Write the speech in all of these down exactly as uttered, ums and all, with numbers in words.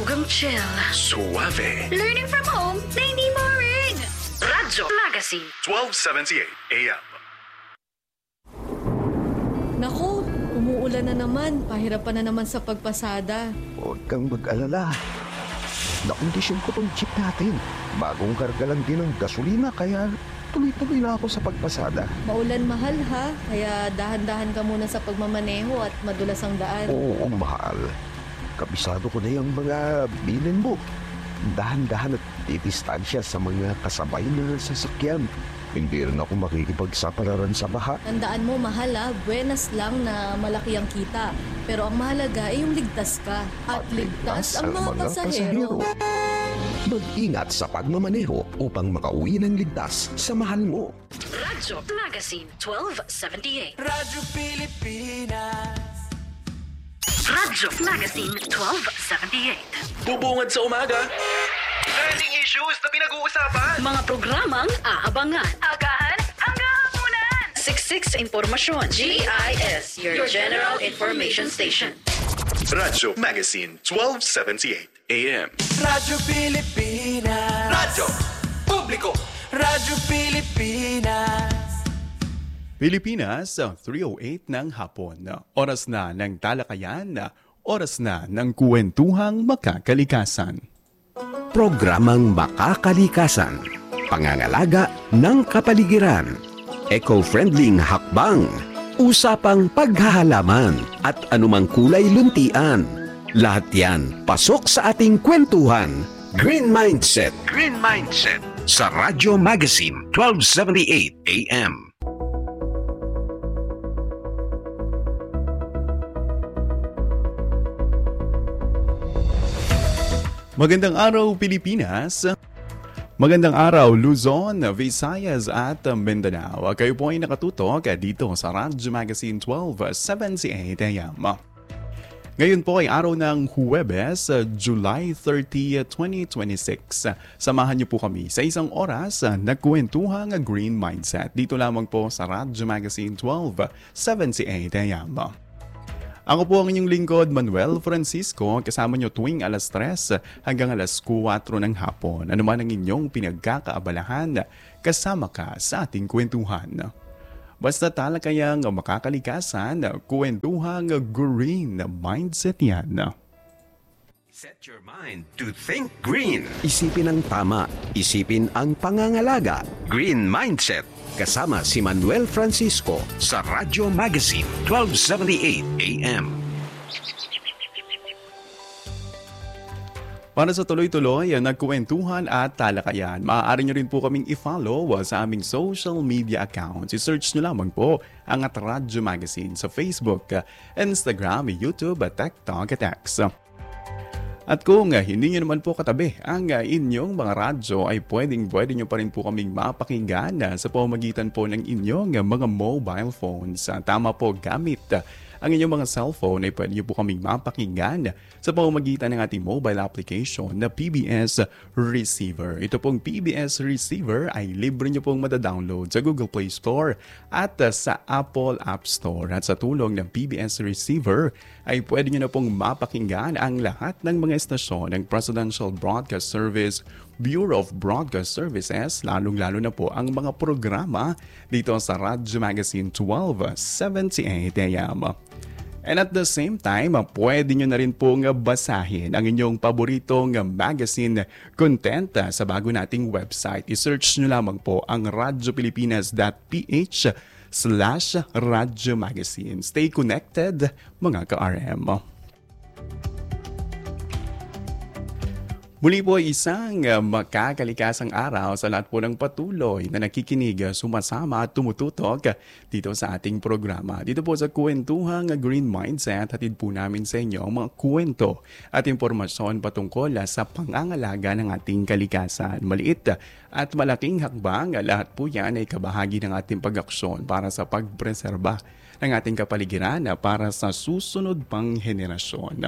Tugang chill. Suave. Learning from home na hindi boring. Radyo Magazine. twelve seventy-eight A M. Naku, umuulan na naman. Pahirapan na naman sa pagpasada. Huwag kang mag-alala. Nakondisyon ko tong jeep natin. Bagong karga lang din ng gasolina kaya tuloy-tuloy na ako sa pagpasada. Maulan mahal ha, kaya dahan-dahan ka muna sa pagmamaneho at madulas ang daan. Oo, mahal. Kabisado ko na yung mga bilin mo. Dahan-dahan at titistansya sa mga kasabay na sasakyan. Hindi rin ako makikipagsapalaran sa baha. Tandaan mo, mahal ha, buenas lang na malaki ang kita. Pero ang mahalaga ay yung ligtas ka. At, at ligtas, ligtas ang mga, mga pasahero. Mag-ingat sa pagmamaneho upang makauwi ng ligtas sa mahal mo. Radyo Magazine twelve seventy-eight. Radyo Pilipinas. Radyo Magazine twelve seventy-eight. Bubungad sa umaga. Trending issues na pinag-uusapan. Mga programang aabangan. Agahan hanggang hapunan. Siksik sa impormasyon. G I S, your, your General Information Station. Radyo Magazine twelve seventy-eight A M. Radyo Pilipinas. Radyo Publiko. Radyo Pilipinas. Pilipinas, three oh eight ng hapon. Oras na ng talakayan, oras na ng kwentuhang makakalikasan. Programang Makakalikasan, pangangalaga ng kapaligiran, eco-friendly hakbang, usapang paghahalaman at anumang kulay luntian. Lahat yan pasok sa ating kwentuhan. Green Mindset. Green Mindset sa Radyo Magazine twelve seventy-eight A M. Magandang araw Pilipinas, magandang araw Luzon, Visayas at Mindanao. Kayo po ay nakatutok dito sa Radyo Magazine twelve seventy-eight A M. Ngayon po ay araw ng Huwebes, July thirtieth, twenty twenty-six. Samahan niyo po kami sa isang oras na kwentuhang Green Mindset. Dito lamang po sa Radyo Magazine twelve seventy-eight A M. Ako po ang inyong lingkod, Manuel Francisco, kasama nyo tuwing alas tres hanggang alas kuwatro ng hapon. Ano man ang inyong pinagkakaabalahan, kasama ka sa ating kwentuhan. Basta talakayang makakalikasan, kwentuhang Green Mindset yan. Set your mind to think green. Isipin ang tama, isipin ang pangangalaga. Green Mindset. Kasama si Manuel Francisco sa Radyo Magazine twelve seventy-eight A M. Para sa tuloy-tuloy na kwentuhan at talakayan, maaari nyo rin po kaming i-follow sa aming social media accounts. I-search nyo lamang po ang at Radyo Magazine sa Facebook, Instagram, YouTube, TikTok at X. At kung uh, hindi nyo naman po katabi ang uh, inyong mga radyo ay pwedeng pwede nyo pa rin po kaming mapakinggan uh, sa pamamagitan po ng inyong uh, mga mobile phones. Uh, tama po, gamit uh, ang inyong mga cellphone ay pwede nyo po kaming mapakinggan sa pamamagitan ng ating mobile application na P B S Receiver. Ito pong P B S Receiver ay libre nyo pong madadownload sa Google Play Store at uh, sa Apple App Store. At sa tulong ng P B S Receiver ay pwede nyo na pong mapakinggan ang lahat ng mga estasyon ng Presidential Broadcast Service, Bureau of Broadcast Services, lalong-lalo na po ang mga programa dito sa Radyo Magazine twelve seventy-eight A M. And at the same time, pwede nyo na rin pong basahin ang inyong paboritong magazine content sa bago nating website. I-search nyo lamang po ang radyopilipinas.ph slash Radyo Magazine. Stay connected, mga ka-R M. Muli po isang makakalikasang araw sa lahat po ng patuloy na nakikinig, sumasama at tumututok dito sa ating programa. Dito po sa Kwentuhang Green Mindset, hatid po namin sa inyo ang mga kwento at impormasyon patungkol sa pangangalaga ng ating kalikasan. Maliit at malaking hakbang, lahat po yan ay kabahagi ng ating pag-aksyon para sa pagpreserba ng ating kapaligiran para sa susunod pang henerasyon.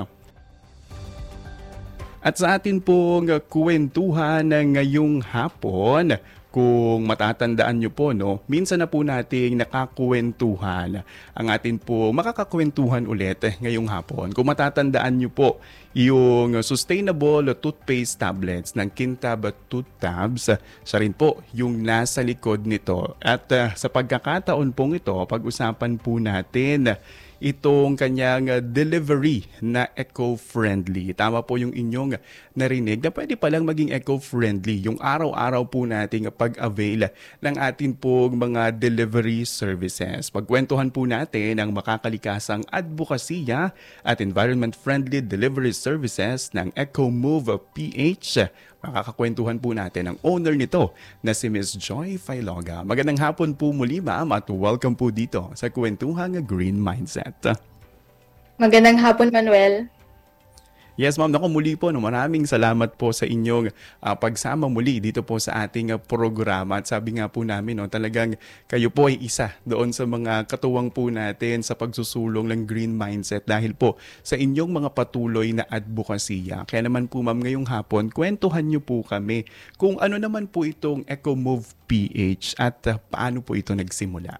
At sa atin pong kwentuhan ngayong hapon, kung matatandaan nyo po, no, minsan na po nating nakakwentuhan ang atin po makakakwentuhan ulit eh, ngayong hapon. Kung matatandaan nyo po, yung sustainable toothpaste tablets ng Kintab Tooth Tabs, siya rin po yung nasa likod nito. At uh, sa pagkakataon pong ito, pag-usapan po natin itong kanyang delivery na eco-friendly. Tama po yung inyong narinig na pwede palang maging eco-friendly yung araw-araw po nating pag-avail ng atin pong mga delivery services. Pagkwentuhan po natin ang makakalikasang advokasya at environment-friendly delivery services ng EcoMove P H. Makakakwentuhan po natin ang owner nito na si Miss Joy Failoga. Magandang hapon po muli, ma'am, at welcome po dito sa Kwentuhang Green Mindset. Magandang hapon, Manuel. Yes, ma'am. Naku, muli po, no, maraming salamat po sa inyong uh, pagsama muli dito po sa ating uh, programa. At sabi nga po namin, no, talagang kayo po ay isa doon sa mga katuwang po natin sa pagsusulong ng green mindset dahil po sa inyong mga patuloy na advokasya. Kaya naman po, ma'am, ngayong hapon, kwentuhan niyo po kami kung ano naman po itong EcoMove P H at uh, paano po ito nagsimula.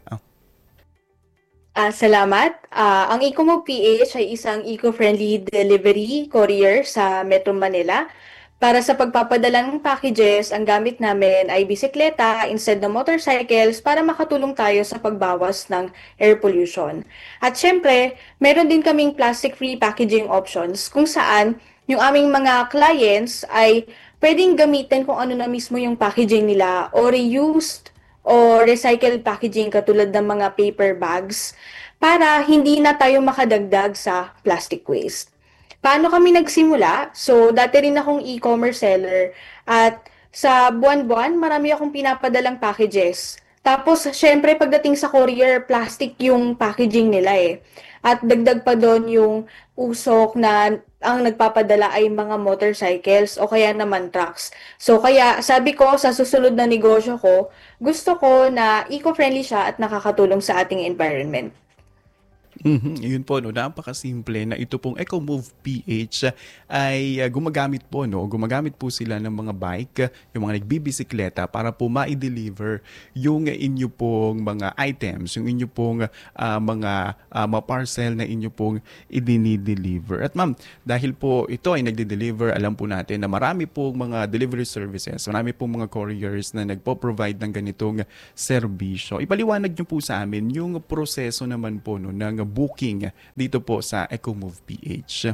Uh, salamat. Uh, ang EcoMove P H ay isang eco-friendly delivery courier sa Metro Manila. Para sa pagpapadala ng packages, ang gamit namin ay bisikleta instead ng motorcycles para makatulong tayo sa pagbawas ng air pollution. At syempre, meron din kaming plastic-free packaging options kung saan yung aming mga clients ay pwedeng gamitin kung ano na mismo yung packaging nila o reused o recycled packaging katulad ng mga paper bags para hindi na tayo makadagdag sa plastic waste. Paano kami nagsimula? So, dati rin akong e-commerce seller at sa buwan-buwan, marami akong pinapadalang packages. Tapos, syempre, pagdating sa courier, plastic yung packaging nila eh. At dagdag pa doon yung usok na ang nagpapadala ay mga motorcycles o kaya naman trucks. So, kaya sabi ko sa susunod na negosyo ko, gusto ko na eco-friendly siya at nakakatulong sa ating environment. Mm-hmm. Yun po, no, napakasimple na ito pong EcoMove P H ay uh, gumagamit po, no, gumagamit po sila ng mga bike, yung mga nagbibisikleta para po ma-deliver yung inyo pong mga items, yung inyo pong uh, mga uh, mga parcel na inyo pong i-deliver. At ma'am, dahil po ito ay nagde-deliver, alam po natin na marami pong mga delivery services, marami pong mga couriers na nagpo-provide ng ganitong serbisyo. Ipaliwanag niyo po sa amin yung proseso naman po, no, ng booking dito po sa EcoMove P H.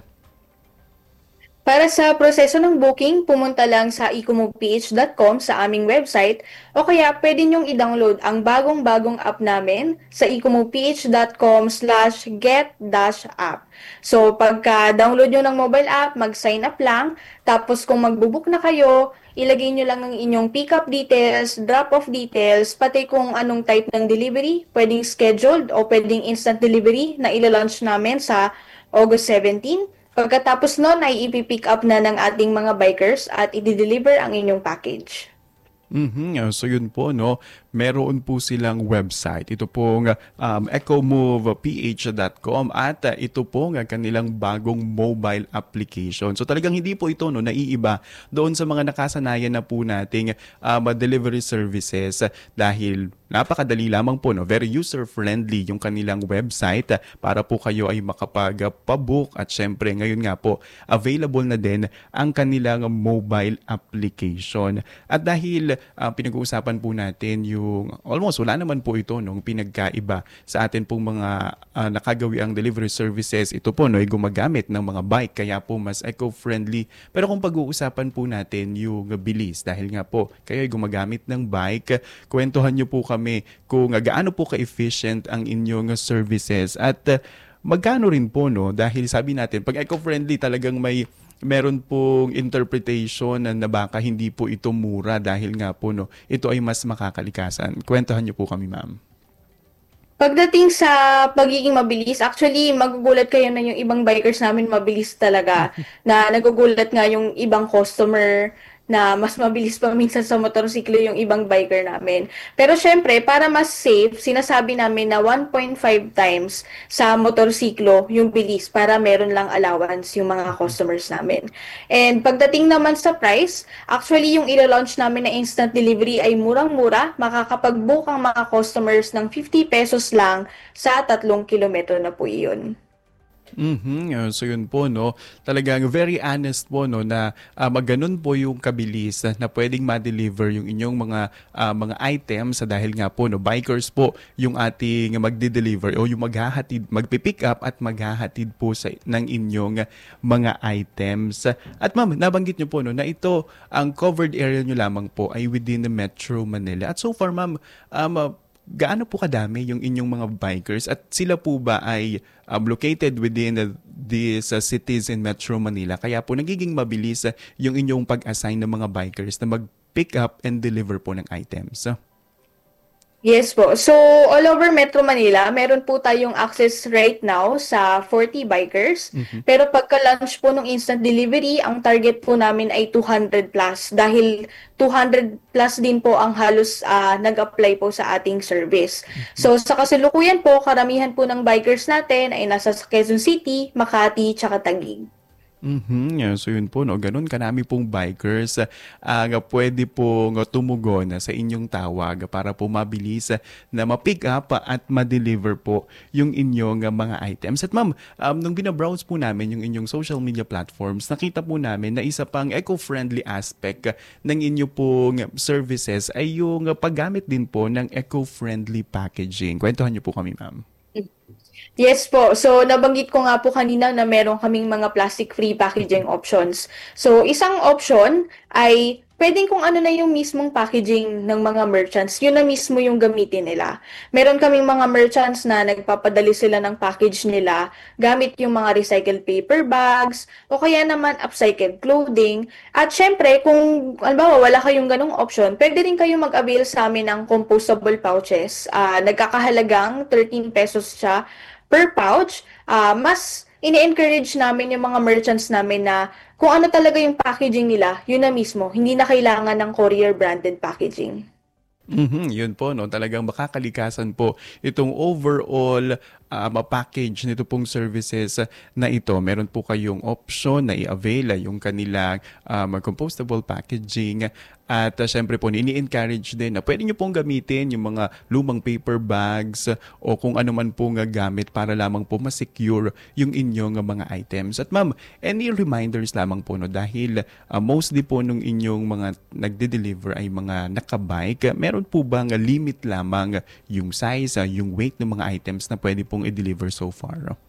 Para sa proseso ng booking, pumunta lang sa ecomove p h dot com sa aming website o kaya pwede nyong i-download ang bagong-bagong app namin sa ecomove p h dot com slash get dash app. So pagka-download nyo ng mobile app, mag-sign up lang, tapos kung magbubook na kayo, ilagay nyo lang ang inyong pick-up details, drop-off details, pati kung anong type ng delivery, pwedeng scheduled o pwedeng instant delivery na ila-launch namin sa August seventeenth. Pagkatapos nun ay ipipick up na ng ating mga bikers at i-deliver ang inyong package. Mm-hmm. So yun po, no, meron po silang website. Ito pong um, ecomove p h dot com at uh, ito pong uh, kanilang bagong mobile application. So talagang hindi po ito, no, naiiba doon sa mga nakasanayan na po nating um, delivery services uh, dahil napakadali lamang po, no, very user-friendly yung kanilang website uh, para po kayo ay makapag-pabook at syempre ngayon nga po available na din ang kanilang mobile application. At dahil uh, pinag-uusapan po natin yung almost wala naman po ito nung pinagkaiba sa atin pong mga uh, nakagawiang delivery services. Ito po, no, ay gumagamit ng mga bike kaya po mas eco-friendly. Pero kung pag-uusapan po natin yung bilis dahil nga po kayo ay gumagamit ng bike, kwentuhan niyo po kami kung uh, gaano po ka-efficient ang inyong services at uh, magkano rin po, no, dahil sabi natin pag eco-friendly talagang may meron pong interpretation na baka hindi po ito mura dahil nga po, no, ito ay mas makakalikasan. Kwentuhan niyo po kami, ma'am. Pagdating sa pagiging mabilis, actually magugulat kayo na yung ibang bikers namin mabilis talaga. Na nagugulat nga yung ibang customer na mas mabilis pa minsan sa motorsiklo yung ibang biker namin. Pero syempre, para mas safe, sinasabi namin na one point five times sa motorsiklo yung bilis para meron lang allowance yung mga customers namin. And pagdating naman sa price, actually yung ilo-launch namin na instant delivery ay murang-mura, makakapag-book ang mga customers ng fifty pesos lang sa tatlong kilometro na po iyon. Mhm. Uh, So yun po no, talagang very honest po no na uh, maganon po yung kabilis na pwedeng ma-deliver yung inyong mga ah, mga items sa dahil nga po no bikers po yung ating magde-deliver o yung maghahatid, magpi-pick up at maghahatid po sa ng inyong mga items. At ma'am, nabanggit niyo po no na ito ang covered area niyo lamang po ay within the Metro Manila. At so far ma'am, um, uh, gaano po kadami yung inyong mga bikers at sila po ba ay um, located within the, these uh, cities in Metro Manila? Kaya po nagiging mabilis uh, yung inyong pag-assign ng mga bikers na mag-pick up and deliver po ng items. Yes po. So, all over Metro Manila, meron po tayong access right now sa forty bikers. Pero pagka-launch po ng instant delivery, ang target po namin ay two hundred plus. Dahil two hundred plus din po ang halos ah, nag-apply po sa ating service. So, sa kasalukuyan po, karamihan po ng bikers natin ay nasa Quezon City, Makati, tsaka Taguig. Mhm. Yeah, so yun po no, ganun kanami pong bikers uh, nga pwede pong tumugon sa inyong tawag para po mabilis ah, na ma-pick up ah, at ma-deliver po yung inyong ah, mga items. At ma'am, um, nung binabrowse po namin yung inyong social media platforms, nakita po namin na isa pang eco-friendly aspect ah, ng inyo pong services ay yung ah, paggamit din po ng eco-friendly packaging. Kwentuhan niyo po kami, ma'am. Yes po. So, nabanggit ko nga po kanina na meron kaming mga plastic-free packaging options. So, isang option ay pwedeng kung ano na yung mismong packaging ng mga merchants, yun na mismo yung gamitin nila. Meron kaming mga merchants na nagpapadali sila ng package nila gamit yung mga recycled paper bags o kaya naman upcycled clothing. At syempre, kung halimbawa wala kayong ganong option, pwede rin kayo mag-avail sa amin ng compostable pouches. Uh, nagkakahalagang thirteen pesos siya per pouch. Uh, mas ini-encourage namin yung mga merchants namin na kung ano talaga yung packaging nila, yun na mismo. Hindi na kailangan ng courier branded packaging. Mhm, yun po no, talagang makakalikasan po itong overall um, package nito pong services na ito. Meron po kayong option na i-avail yung kanilang um, compostable packaging. At uh, syempre po, ini-encourage din na pwede nyo pong gamitin yung mga lumang paper bags o kung ano man pong uh, gamit para lamang po ma-secure yung inyong uh, mga items. At ma'am, any reminders lamang po no, dahil uh, mostly po nung inyong mga nagde-deliver ay mga nakabike, meron po bang uh, limit lamang yung size, uh, yung weight ng mga items na pwede pong i-deliver so far?